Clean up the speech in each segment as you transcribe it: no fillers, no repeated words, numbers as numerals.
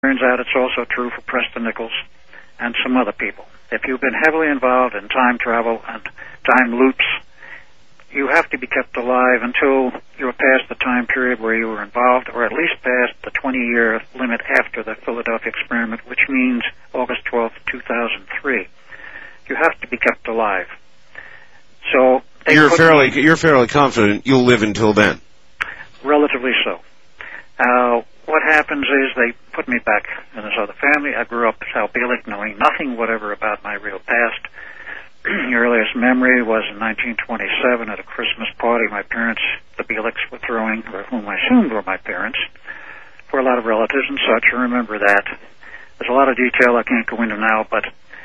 Turns out it's also true for Preston Nichols and some other people. If you've been heavily involved in time travel and time loops, you have to be kept alive until you're past the time period where you were involved, or at least past the 20-year limit after the Philadelphia experiment, which means August 12th, 2003. You have to be kept alive. So you're fairly confident you'll live until then. Relatively so. What happens is they put me back in this other family. I grew up as Al Bielek, knowing nothing whatever about my real past. The earliest memory was in 1927 at a Christmas party my parents, the Bieleks, were throwing, or whom I assumed were my parents, for a lot of relatives and such. I remember that. There's a lot of detail I can't go into now, but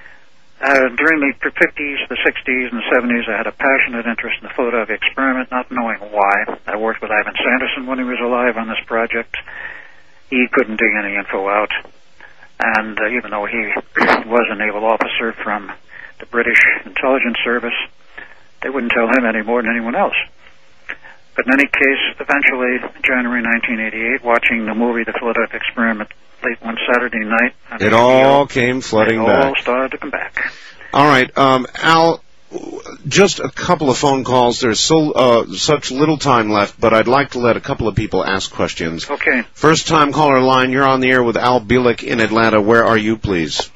during the 50s, the 60s, and the 70s, I had a passionate interest in the Philadelphia experiment, not knowing why. I worked with Ivan Sanderson when he was alive on this project. He couldn't dig any info out, and even though he was a naval officer from the British Intelligence Service, they wouldn't tell him any more than anyone else. But in any case, eventually, January 1988, watching the movie The Philadelphia Experiment late one Saturday night, it all came flooding back. It all started to come back. All right, Al, just a couple of phone calls. There's such little time left, but I'd like to let a couple of people ask questions. Okay. First time caller line, you're on the air with Al Bielek in Atlanta. Where are you, please?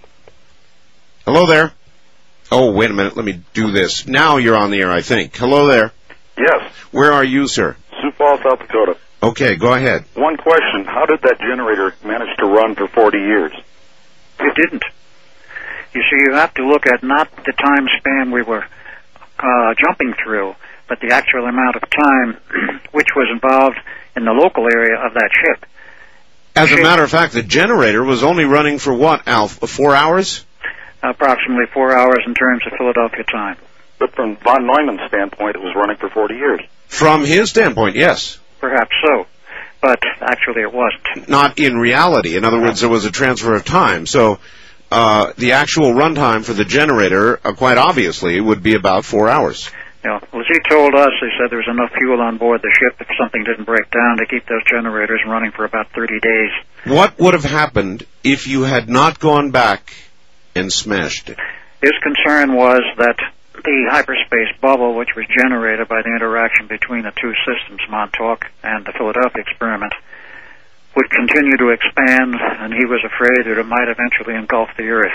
Hello there. Oh, wait a minute. Let me do this. Now you're on the air, I think. Hello there. Yes. Where are you, sir? Sioux Falls, South Dakota. Okay, go ahead. One question. How did that generator manage to run for 40 years? It didn't. You see, you have to look at not the time span we were jumping through, but the actual amount of time which was involved in the local area of that ship. As a matter of fact, the generator was only running for what, Al, 4 hours? Approximately 4 hours in terms of Philadelphia time. But from von Neumann's standpoint, it was running for 40 years. From his standpoint, yes. Perhaps so. But actually it wasn't. Not in reality. In other words, there was a transfer of time. So the actual runtime for the generator, quite obviously, would be about 4 hours. Yeah. Well, as he told us, he said there was enough fuel on board the ship if something didn't break down to keep those generators running for about 30 days. What would have happened if you had not gone back and smashed it? His concern was that the hyperspace bubble, which was generated by the interaction between the two systems, Montauk and the Philadelphia experiment, would continue to expand, and he was afraid that it might eventually engulf the Earth.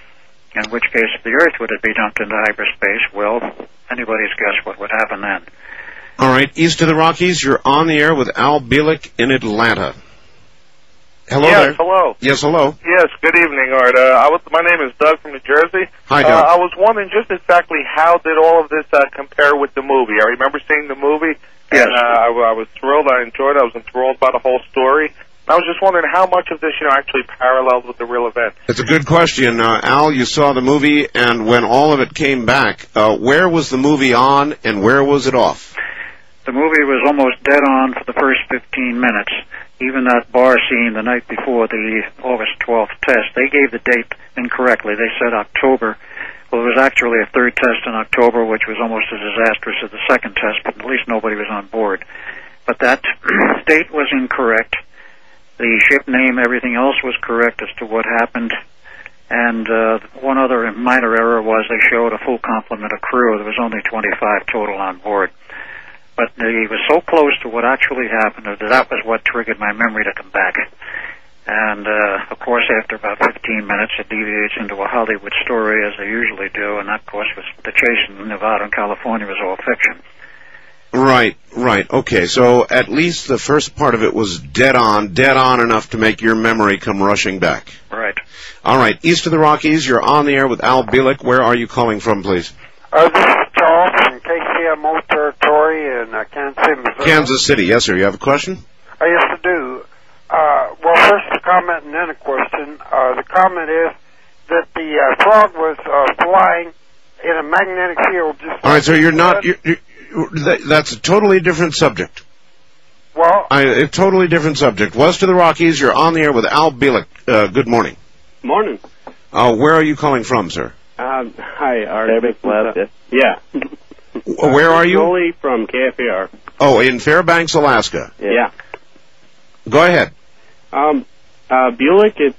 In which case, if the Earth would be dumped into hyperspace, well, anybody's guess what would happen then. All right, east of the Rockies, you're on the air with Al Bielek in Atlanta. Hello there. Hello. Yes, hello. Yes, good evening, Art. My name is Doug from New Jersey. Hi, Doug. I was wondering just exactly how did all of this compare with the movie? I remember seeing the movie, yes. And I was thrilled. I enjoyed it. I was enthralled by the whole story. I was just wondering how much of this, actually parallels with the real event. It's a good question. Al, you saw the movie, and when all of it came back, where was the movie on and where was it off? The movie was almost dead on for the first 15 minutes. Even that bar scene the night before the August 12th test, they gave the date incorrectly. They said October. Well, it was actually a third test in October, which was almost as disastrous as the second test, but at least nobody was on board. But that date was incorrect. The ship name, everything else was correct as to what happened. And one other minor error was they showed a full complement of crew. There was only 25 total on board. But he was so close to what actually happened that was what triggered my memory to come back. And, of course, after about 15 minutes, it deviates into a Hollywood story, as they usually do, and that, of course, was the chase in Nevada and California was all fiction. Right. Okay, so at least the first part of it was dead on enough to make your memory come rushing back. Right. All right, east of the Rockies, you're on the air with Al Bielek. Where are you calling from, please? This is Charles from KCMO territory in Kansas City, Missouri. Kansas City, yes, sir. You have a question? Yes, I do. Well, first a comment and then a question. The comment is that the frog was flying in a magnetic field. All right, so you're not... that's a totally different subject. Well... A totally different subject. West of the Rockies, you're on the air with Al Bielek. Good morning. Morning. Where are you calling from, sir? Hi, Art. Alaska. Yeah. Where are you? Jolie from KFAR. Oh, in Fairbanks, Alaska. Yeah. Go ahead. Buick, it's